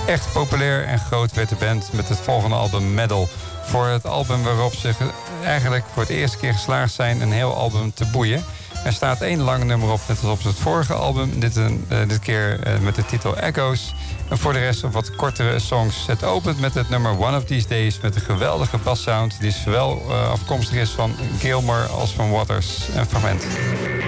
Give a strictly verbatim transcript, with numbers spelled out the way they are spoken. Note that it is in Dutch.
Echt populair en groot werd de band met het volgende album Medal. Voor het album waarop ze eigenlijk voor het eerste keer geslaagd zijn een heel album te boeien. Er staat één lang nummer op, net als op het vorige album. Dit, een, uh, dit keer uh, met de titel Echoes. En voor de rest een wat kortere songs. Het opent met het nummer One of These Days met een geweldige bassound die zowel uh, afkomstig is van Gilmour als van Waters. Een fragment.